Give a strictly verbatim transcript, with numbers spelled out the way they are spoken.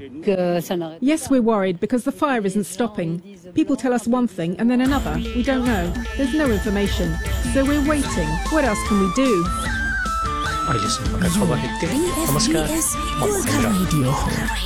Yes, we're worried because the fire isn't stopping. People tell us one thing and then another. We don't know. There's no information. So we're waiting. What else can we do? Ayos na magkakawahit din. Namaskar. Mamahira.